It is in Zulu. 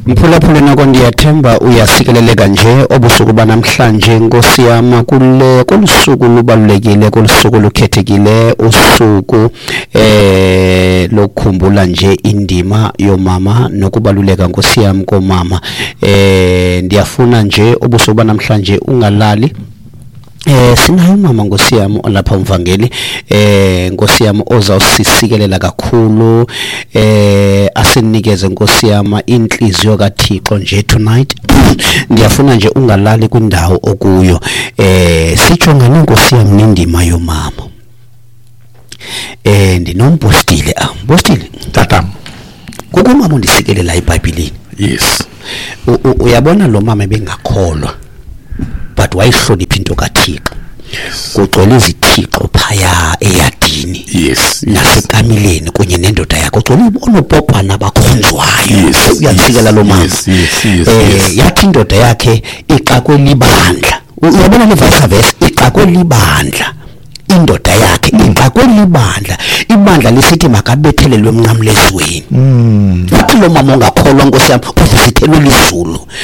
Mphulaphula nako ndiyathemba uyasikeleleka nje obusuku banamhlanje Nkosi yami kule kolusuku lubalulekile kolusuku lukhethekile usuku lokukhumbula nje indima yomama nokubaluleka Nkosi yami komama. Ndiyafuna nje obusuku banamhlanje ungalali. Sinayo umama Nkosi yami olapha umvangeli Nkosi yami ozawusisikelela kakhulu asinikeze Nkosi yami inhliziyo kaThixo nje tonight. Ndiyafuna nje ungalali kwindawo okuyo sijongane Nkosi yami nendima yomama. Ndinombostile Mbostile tatam kukumama undisikelela eBhayibhelini. Yes. Uyabona lo mama ebengakholwa but wayihlonipha into kaThixo. Kugcwele izithixo phaya eyadini. Yes. Nasekamileni kunye nendoda yakhe ugcwele onopopana abakhonzwayo. Uyathikela lo mama. Yathi indoda yakhe iqakwe libandla. Uyabona le verse iqakwe libandla. Indoda yakhe iqakwe libandla. Ibandla lisithi makabethelelwe emnqamlezweni. Wathi lo mama ongakholwa Nkosi yami uzithelwe izulu.